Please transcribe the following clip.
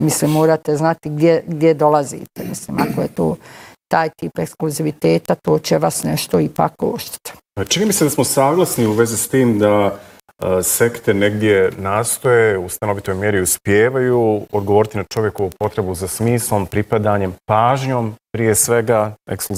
Mislim, morate znati gdje dolazite. Mislim, ako je to taj tip ekskluziviteta, to će vas nešto ipak koštati. Čini mi se da smo saglasni u vezi s tim da sekte negdje nastoje, u stanovitoj mjeri uspijevaju odgovoriti na čovjekovu potrebu za smislom, pripadanjem, pažnjom, prije svega ekskluzivitetom.